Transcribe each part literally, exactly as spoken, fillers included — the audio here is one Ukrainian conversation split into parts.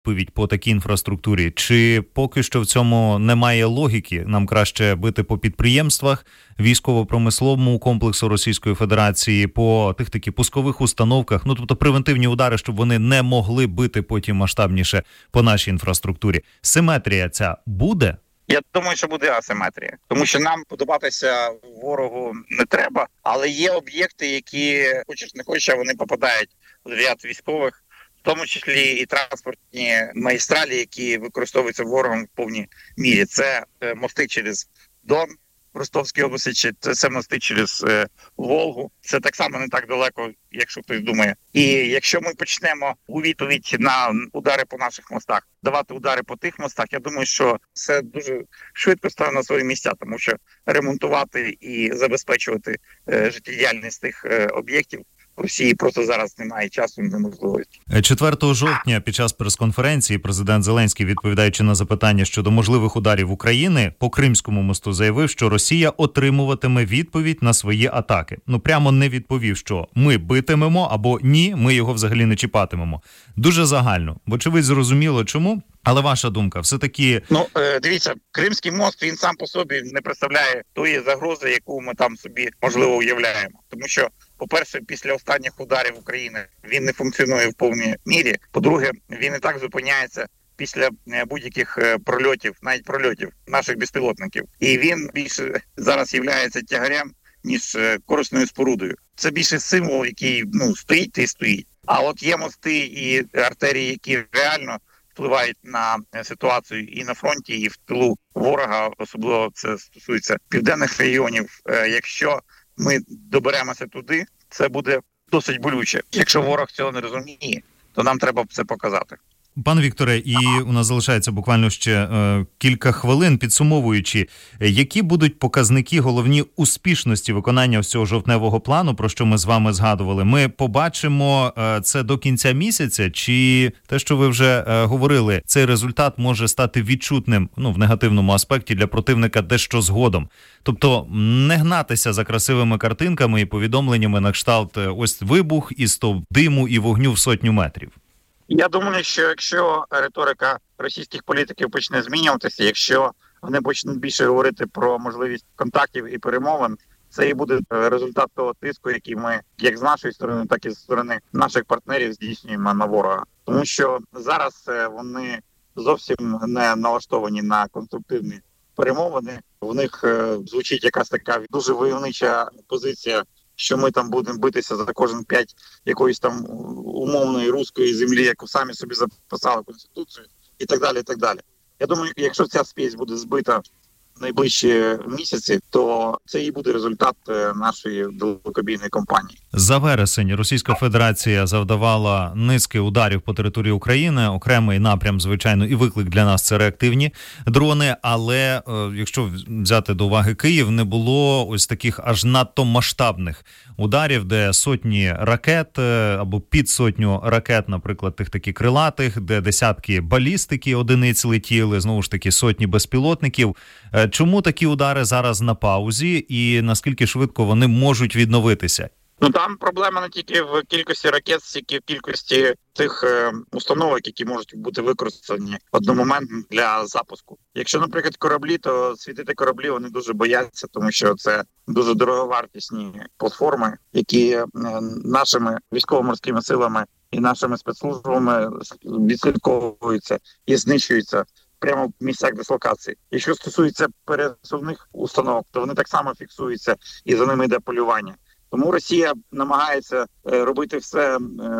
відповідь по такій інфраструктурі? Чи поки що в цьому немає логіки? Нам краще бити по підприємствах, військово-промисловому комплексу Російської Федерації, по тих таки пускових установках, ну тобто превентивні удари, щоб вони не могли бити потім масштабніше по нашій інфраструктурі. Симетрія ця буде? Я думаю, що буде асиметрія, тому що нам подобатися ворогу не треба, але є об'єкти, які, хочеш не хочеш, вони попадають в ряд військових, в тому числі і транспортні магістралі, які використовуються ворогом в повній мірі. Це мости через Дон в Ростовській області, чи це мости через е, Волгу. Це так само не так далеко, якщо хтось думає. І якщо ми почнемо у відповідь на удари по наших мостах, давати удари по тих мостах, я думаю, що це дуже швидко стане на свої місця, тому що ремонтувати і забезпечувати е, життєдіяльність тих е, об'єктів в Росії просто зараз немає часу, неможливості. четвертого жовтня під час прес-конференції президент Зеленський, відповідаючи на запитання щодо можливих ударів України, по Кримському мосту заявив, що Росія отримуватиме відповідь на свої атаки. Ну, прямо не відповів, що ми битимемо або ні, ми його взагалі не чіпатимемо. Дуже загально. Вочевидь, зрозуміло чому. Але ваша думка, все-таки... Ну, е, дивіться, Кримський мост, він сам по собі не представляє тої загрози, яку ми там собі, можливо, уявляємо. Тому що, по-перше, після останніх ударів України він не функціонує в повній мірі. По-друге, він і так зупиняється після будь-яких прольотів, навіть прольотів наших безпілотників. І він більше зараз є тягарем, ніж корисною спорудою. Це більше символ, який, ну, стоїть і стоїть. А от є мости і артерії, які реально впливають на ситуацію і на фронті, і в тилу ворога, особливо це стосується південних регіонів. Якщо ми доберемося туди, це буде досить болюче. Якщо ворог цього не розуміє, то нам треба це показати. Пане Вікторе, і у нас залишається буквально ще е, кілька хвилин, підсумовуючи, які будуть показники головні успішності виконання ось цього жовтневого плану, про що ми з вами згадували. Ми побачимо е, це до кінця місяця, чи те, що ви вже е, говорили, цей результат може стати відчутним, ну, в негативному аспекті для противника дещо згодом. Тобто не гнатися за красивими картинками і повідомленнями на кшталт ось вибух і стовп диму і вогню в сотню метрів. Я думаю, що якщо риторика російських політиків почне змінюватися, якщо вони почнуть більше говорити про можливість контактів і перемовин, це і буде результат того тиску, який ми, як з нашої сторони, так і з сторони наших партнерів здійснюємо на ворога. Тому що зараз вони зовсім не налаштовані на конструктивні перемовини. В них звучить якась така дуже войовнича позиція, що ми там будемо битися за кожен п'ять якоїсь там умовної руської землі, яку самі собі записали Конституцію, і так далі, і так далі. Я думаю, якщо ця спесь буде збита в найближчі місяці, то це і буде результат нашої далекобійної кампанії. За вересень Російська Федерація завдавала низки ударів по території України, окремий напрям, звичайно, і виклик для нас – це реактивні дрони, але якщо взяти до уваги Київ, не було ось таких аж надто масштабних ударів, де сотні ракет або під сотню ракет, наприклад, тих таки крилатих, де десятки балістики одиниць летіли, знову ж таки сотні безпілотників. Чому такі удари зараз на паузі і наскільки швидко вони можуть відновитися? Ну там проблема не тільки в кількості ракет, стільки в кількості тих е, установок, які можуть бути використані одномоментно для запуску. Якщо, наприклад, кораблі, то світити кораблі вони дуже бояться, тому що це дуже дороговартісні платформи, які е, нашими військово-морськими силами і нашими спецслужбами відслідковуються і знищуються прямо в місцях дислокації. Якщо стосується пересувних установок, то вони так само фіксуються і за ними йде полювання. Тому Росія намагається робити все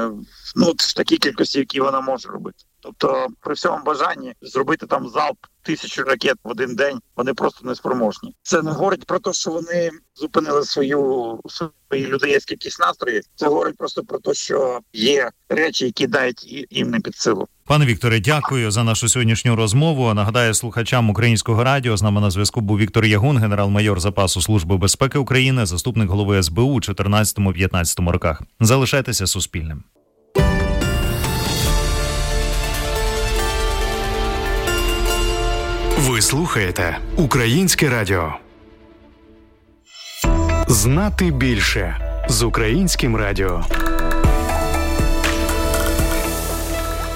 ну, в такій кількості, які вона може робити. Тобто при всьому бажанні зробити там залп тисячу ракет в один день, вони просто не спроможні. Це не говорить про те, що вони зупинили свою, свої людейські якісь настрої. Це говорить просто про те, що є речі, які дають їм не під силу. Пане Вікторе, дякую за нашу сьогоднішню розмову. Нагадаю слухачам Українського радіо, з нами на зв'язку був Віктор Ягун, генерал-майор запасу Служби безпеки України, заступник голови ес бе у у чотирнадцятому-п'ятнадцятому роках. Залишайтеся Суспільним. Ви слухаєте Українське радіо. Знати більше з Українським радіо.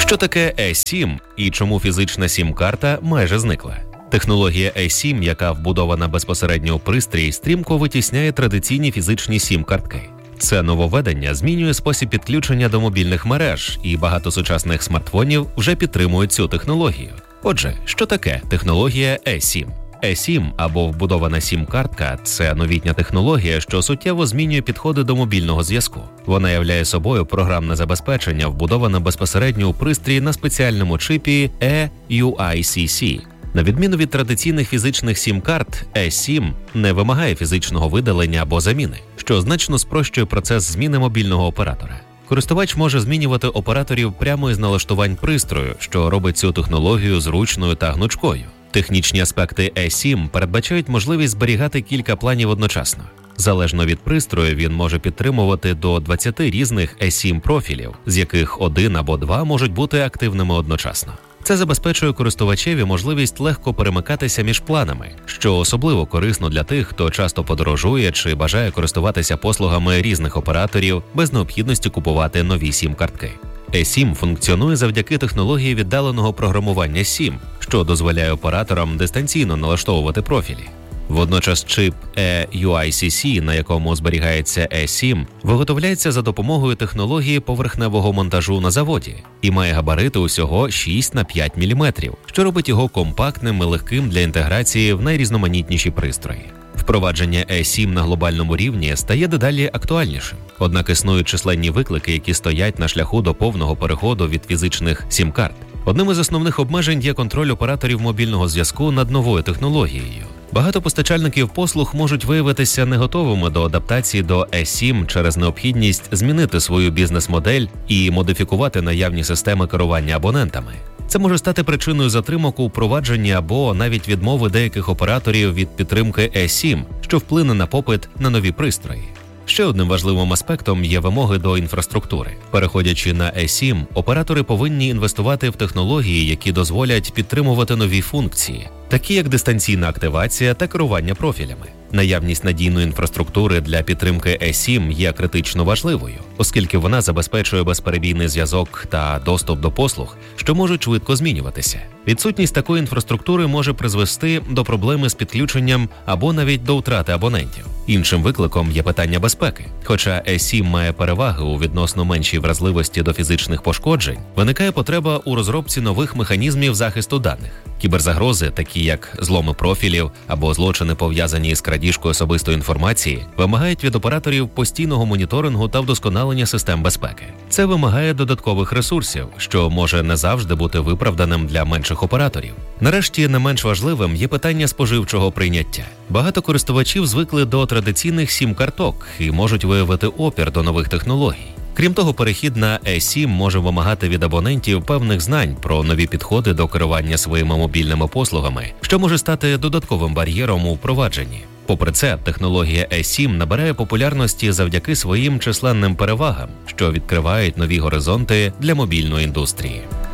Що таке і сім і чому фізична сім-карта майже зникла? Технологія і сім, яка вбудована безпосередньо у пристрій, стрімко витісняє традиційні фізичні сім-картки. Це нововведення змінює спосіб підключення до мобільних мереж, і багато сучасних смартфонів вже підтримують цю технологію. Отже, що таке технологія і сім? і сім або вбудована сім-картка – це новітня технологія, що суттєво змінює підходи до мобільного зв'язку. Вона являє собою програмне забезпечення, вбудоване безпосередньо у пристрій на спеціальному чипі і ю ай сі сі. На відміну від традиційних фізичних сім-карт, і сім не вимагає фізичного видалення або заміни, що значно спрощує процес зміни мобільного оператора. Користувач може змінювати операторів прямо із налаштувань пристрою, що робить цю технологію зручною та гнучкою. Технічні аспекти і сім передбачають можливість зберігати кілька планів одночасно. Залежно від пристрою, він може підтримувати до двадцяти різних і сім профілів, з яких один або два можуть бути активними одночасно. Це забезпечує користувачеві можливість легко перемикатися між планами, що особливо корисно для тих, хто часто подорожує чи бажає користуватися послугами різних операторів без необхідності купувати нові сім-картки. і сім функціонує завдяки технології віддаленого програмування сім, що дозволяє операторам дистанційно налаштовувати профілі. Водночас чип і ю ай сі сі, на якому зберігається і сім, виготовляється за допомогою технології поверхневого монтажу на заводі і має габарити усього шість на п'ять міліметрів, що робить його компактним і легким для інтеграції в найрізноманітніші пристрої. Впровадження і сім на глобальному рівні стає дедалі актуальнішим. Однак існують численні виклики, які стоять на шляху до повного переходу від фізичних сім-карт. Одним із основних обмежень є контроль операторів мобільного зв'язку над новою технологією. Багато постачальників послуг можуть виявитися не готовими до адаптації до і сім через необхідність змінити свою бізнес-модель і модифікувати наявні системи керування абонентами. Це може стати причиною затримок у впровадженні або навіть відмови деяких операторів від підтримки і сім, що вплине на попит на нові пристрої. Ще одним важливим аспектом є вимоги до інфраструктури. Переходячи на і сім, оператори повинні інвестувати в технології, які дозволять підтримувати нові функції, такі як дистанційна активація та керування профілями. Наявність надійної інфраструктури для підтримки і сім є критично важливою, оскільки вона забезпечує безперебійний зв'язок та доступ до послуг, що можуть швидко змінюватися. Відсутність такої інфраструктури може призвести до проблеми з підключенням або навіть до втрати абонентів. Іншим викликом є питання безпеки. Хоча і сім має переваги у відносно меншій вразливості до фізичних пошкоджень, виникає потреба у розробці нових механізмів захисту даних. Кіберзагрози, такі як зломи профілів або злочини, пов'язані з крадіжкою особистої інформації, вимагають від операторів постійного моніторингу та вдосконалення систем безпеки. Це вимагає додаткових ресурсів, що може не завжди бути виправданим для менших операторів. Нарешті, не менш важливим є питання споживчого прийняття. Багато користувачів звикли до традиційних сім-карток і можуть виявити опір до нових технологій. Крім того, перехід на і сім може вимагати від абонентів певних знань про нові підходи до керування своїми мобільними послугами, що може стати додатковим бар'єром у впровадженні. Попри це, технологія і сім набирає популярності завдяки своїм численним перевагам, що відкривають нові горизонти для мобільної індустрії.